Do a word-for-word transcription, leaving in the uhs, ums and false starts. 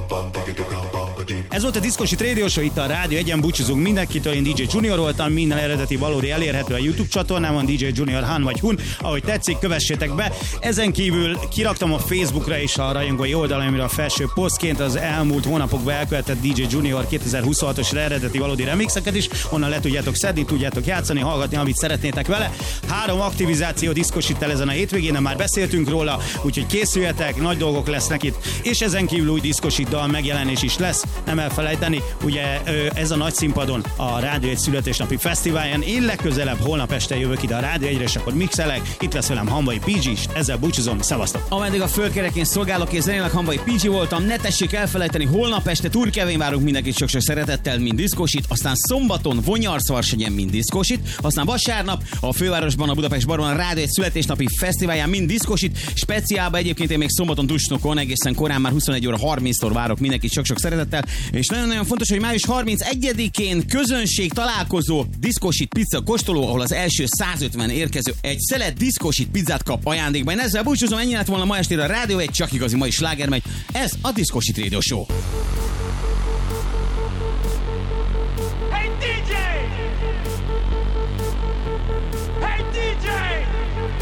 Ez volt a Diszkosit Radio Show, itt a Rádió egyen, búcsúzunk mindenkitől, én dé dzsé Junior voltam, minden eredeti valódi elérhető a YouTube csatornámon, dé dzsé Junior Han vagy Hun, ahogy tetszik, kövessétek be. Ezen kívül kiraktam a Facebookra is a rajongói oldalaimra a felső posztként az elmúlt hónapokban elkövetett dé dzsé Junior kétezer-huszonhatos eredeti valódi remixeket is, onnan le tudjátok szedni, tudjátok játszani, hallgatni, amit szeretnétek vele. Három aktivizáció diszkosittel ezen a hétvégén, már beszéltünk róla, úgyhogy készüljetek, nagy dolgok lesznek itt, és ezen kívül új diszkosit dal megjelenés is lesz, nem elfelejteni, ugye ez a nagy színpadon a Rádió egy születésnapi fesztiválján, én legközelebb holnap este jövök ide a Rádió egyre, és akkor mixelek, itt lesz velem Hamvai pé gé, és ezzel búcsúzom, szevasztok! Ameddig a fölkerekén szolgálok és zenélek, Hamvai pé gé voltam, ne tessék elfelejteni, holnap este Turk Kevin várunk mindenkit sok-sok szeretettel, mind diszkosit, aztán szombaton Vonyarszarvasegyen, mind diszkosit, aztán vasárnap a fővárosban, a Budapest Barban a Rádió egy születésnapi fesztiválján, mind diszkosit, speciálban egyébként én még szombaton Tusnokon egészen korán már huszonegy óra harminctól várok mindenkit sok-sok szeretettel, és nagyon-nagyon fontos, hogy május harmincegyedikén közönség találkozó diszkosit pizza kóstoló, ahol az első százötven érkező egy szelet diszkosit pizzát kap ajándékba. Én ezzel búcsúzom, ennyi lett volna ma estére a Rádió egy, csak igazi mai sláger megy. Ez a Diszkosit Radio Show.